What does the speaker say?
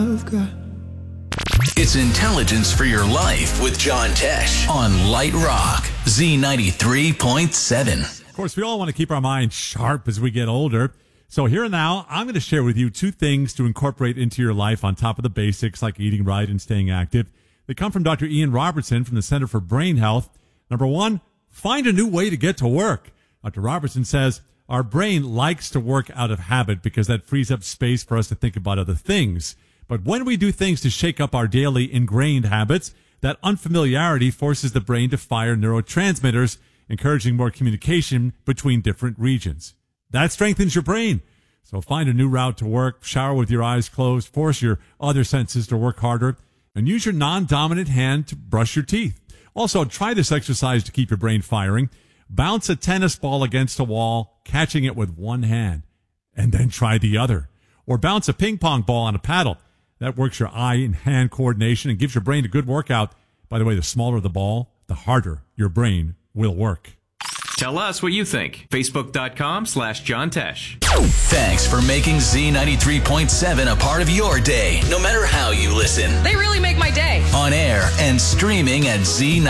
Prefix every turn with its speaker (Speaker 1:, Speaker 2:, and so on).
Speaker 1: It's Intelligence for Your Life with John Tesh on Light Rock, Z93.7.
Speaker 2: Of course, we all want to keep our minds sharp as we get older. So here and now, I'm going to share with you 2 things to incorporate into your life on top of the basics like eating right and staying active. They come from Dr. Ian Robertson from the Center for Brain Health. Number 1, find a new way to get to work. Dr. Robertson says our brain likes to work out of habit because that frees up space for us to think about other things. But when we do things to shake up our daily ingrained habits, that unfamiliarity forces the brain to fire neurotransmitters, encouraging more communication between different regions. That strengthens your brain. So find a new route to work, shower with your eyes closed, force your other senses to work harder, and use your non-dominant hand to brush your teeth. Also, try this exercise to keep your brain firing. Bounce a tennis ball against a wall, catching it with one hand, and then try the other. Or bounce a ping pong ball on a paddle. That works your eye and hand coordination and gives your brain a good workout. By the way, the smaller the ball, the harder your brain will work.
Speaker 3: Tell us what you think. Facebook.com/John Tesh.
Speaker 1: Thanks for making Z93.7 a part of your day, no matter how you listen.
Speaker 4: They really make my day.
Speaker 1: On air and streaming at Z93.